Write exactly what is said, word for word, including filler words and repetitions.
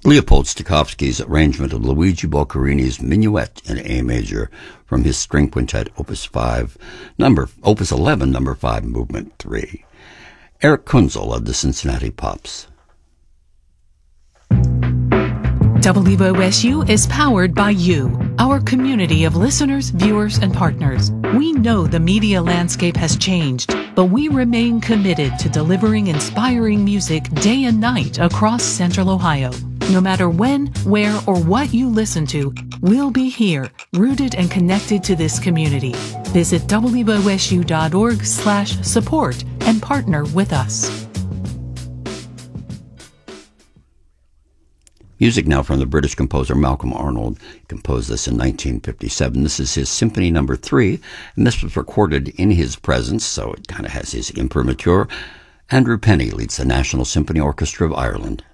Leopold Stokowski's arrangement of Luigi Boccherini's Minuet in A major from his string quintet Opus five, number Opus eleven, number five, movement three. Eric Kunzel of the Cincinnati Pops. W O S U is powered by you, our community of listeners, viewers, and partners. We know the media landscape has changed, but we remain committed to delivering inspiring music day and night across Central Ohio. No matter when, where, or what you listen to, we'll be here, rooted and connected to this community. Visit W O S U dot org slash support and partner with us. Music now from the British composer Malcolm Arnold. He composed this in nineteen fifty-seven. This is his Symphony Number Three, and this was recorded in his presence, so it kind of has his imprimatur. Andrew Penny leads the National Symphony Orchestra of Ireland.